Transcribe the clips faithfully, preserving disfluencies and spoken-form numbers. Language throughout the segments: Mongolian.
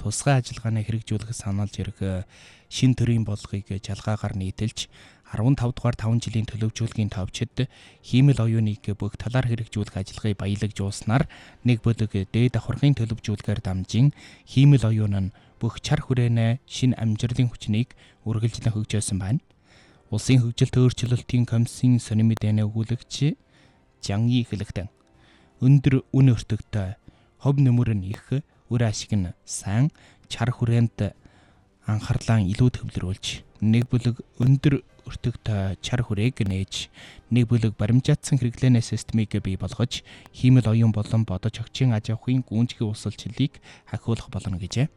тусгай ажиллагааны хэрэгжүүлэх саналж ирэх шин төрийн бодлогыг жалгаагаар нийтэлж арван тав дугаар таван жилийн төлөвжүүлгийн товчид хиймэл оюуныг бүх талаар хэрэгжүүлэх ажиллагааг баялагжуулснаар нэг бүлэг дээд давхаргын төлөвжүүлгээр дамжин хиймэл оюун нь бүх чар хүрээнэ шин амжилтын хүчнийг үргэлжлэн хөгжөөсөн байна. Улсын хөгжилт өөрчлөлтийн комиссийн сонин мэдээний өгүүлэгч Жанги хэлэхдээ өндөр үн өртөгтэй хов нөмөр нь их, үр ашиг нь сайн, чар хүрээнд анхаарлаа илүү төвлөрүүлж нэг бүлэг өндөр өртөгтэй чар хүрээг нээж нэг бүлэг баримжаатсан хэрэглээний системийг бий болгож хиймэл оюун болон бодож огчийн аж ахуйн гүнзгий усалчлалыг ахиулах болно гэжээ.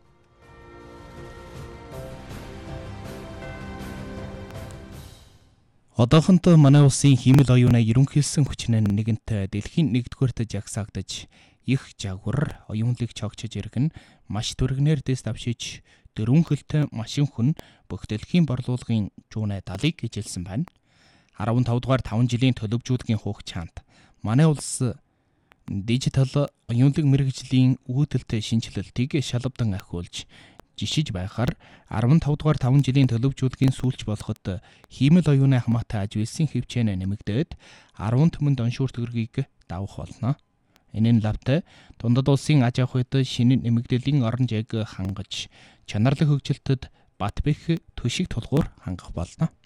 Одоохондоо манай улсын хиймэл оюунаа ерөнхийлсөн хүчин нь нэгэнт дэлхийн нэгдүгээрт жагсаагдаж их жагвар оюунлыг чогчож ирэх нь маш түргнээр дэс давшиж дөрвөн хөлтэй машин хүн бүх дэлхийн борлуулгын жуунай далыг хичээлсэн байна. арван тав дугаар таван жилийн төлөвжүүлгийн хугацаанд манай улс дижитал оюунлыг мэргэжлийн үүдэлтэй шинжилэлтийг шалавдан ахиулж жишиж байхаар арван тав дугаар таван жилийн төлөвжүүлгийн сүүлч болоход хиймэл оюуны хамаатай аж үйлсийн хэвчээнэ нэмэгдээд арван түмэнд оншуур төгрөгийг давах болно. Энэ нь лавтай дундад улсын аж ахуйд шинэ нэмэгдээлийн орон зайг хангаж чанарлаг хөгжилтөд бат бэх төшиг тулгуур хангах болно.